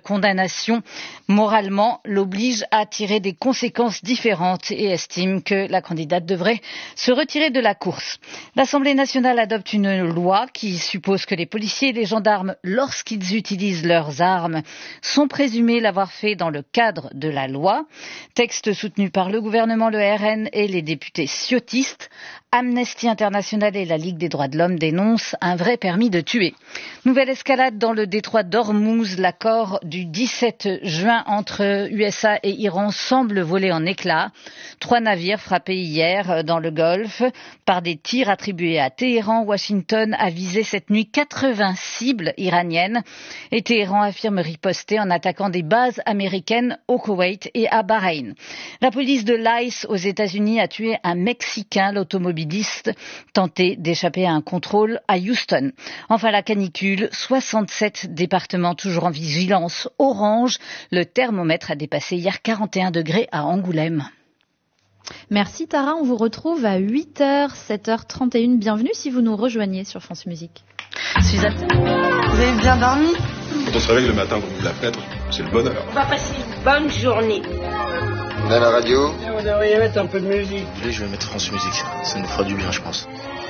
condamnation moralement l'oblige à tirer des conséquences différentes et estime que la candidate devrait se retirer de la course. L'Assemblée nationale adopte une loi qui suppose que les policiers et les gendarmes, lorsqu'ils utilisent leurs armes, sont présumés l'avoir fait dans le cadre de la loi. Texte soutenu par le gouvernement, le RN et les députés ciotistes. Amnesty International et la Ligue des droits de l'homme dénoncent un vrai permis de tuer. Nouvelle escalade dans le détroit d'Ormuz. L'accord du 17 juin entre USA et Iran semble voler en éclats. 3 navires frappés hier dans le Golfe par des tirs attribués à Téhéran. Washington a visé cette nuit 80 cibles iraniennes et Téhéran affirme riposter en attaquant des bases américaines au Koweït et à Bahreïn. La police de l'ICE aux États-Unis a tué un Mexicain, l'automobiliste tenté d'échapper à un contrôle à Houston. Enfin, la canicule, 67 départements toujours en vigilance orange. Le thermomètre a dépassé hier 41 degrés à Angoulême. Merci Tara, on vous retrouve à 8h, 7h31. Bienvenue si vous nous rejoignez sur France Musique. Suzanne, vous avez bien dormi? Quand on se réveille le matin, qu'on ouvre la fenêtre, c'est le bonheur. On va passer une bonne journée. On a la radio. On devrait mettre un peu de musique. Allez, je vais mettre France Musique, ça nous fera du bien, je pense.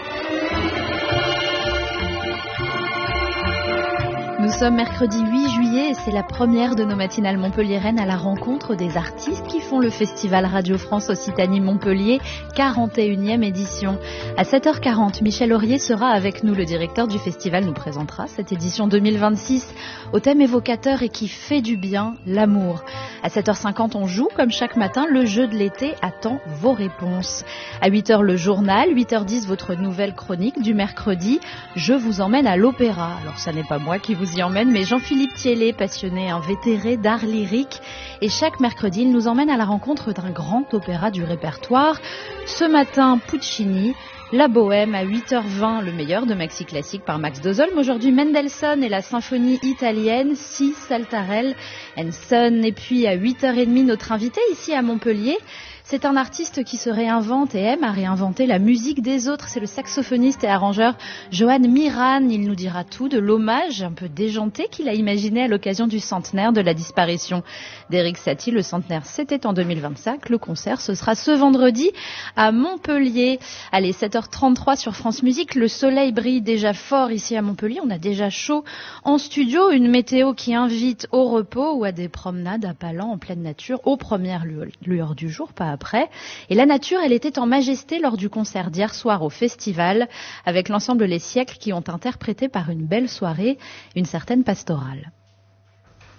Nous sommes mercredi 8 juillet et c'est la première de nos matinales montpelliéraines à la rencontre des artistes qui font le festival Radio France Occitanie Montpellier, 41e édition. À 7h40, Michel Aurier sera avec nous. Le directeur du festival nous présentera cette édition 2026 au thème évocateur et qui fait du bien, l'amour. À 7h50, on joue, comme chaque matin, le jeu de l'été attend vos réponses. À 8h, le journal. 8h10, votre nouvelle chronique du mercredi. Je vous emmène à l'opéra. Alors, ça n'est pas moi qui vous y emmène, mais Jean-Philippe Thiellet, passionné, invétéré d'art lyrique. Et chaque mercredi, il nous emmène à la rencontre d'un grand opéra du répertoire. Ce matin, Puccini. La Bohème à 8h20, le meilleur de Maxi Classique par Max Dozolm. Aujourd'hui, Mendelssohn et la symphonie italienne, Si Saltarell and Son. Et puis à 8h30, notre invité ici à Montpellier. C'est un artiste qui se réinvente et aime à réinventer la musique des autres. C'est le saxophoniste et arrangeur Johan Miran. Il nous dira tout de l'hommage un peu déjanté qu'il a imaginé à l'occasion du centenaire de la disparition d'Éric Satie. Le centenaire, c'était en 2025. Le concert, ce sera ce vendredi à Montpellier. Allez, 7h33 sur France Musique. Le soleil brille déjà fort ici à Montpellier. On a déjà chaud en studio. Une météo qui invite au repos ou à des promenades à Palan en pleine nature aux premières lueurs du jour, pas après. Et la nature, elle était en majesté lors du concert d'hier soir au festival avec l'ensemble Les Siècles qui ont interprété par une belle soirée une certaine pastorale.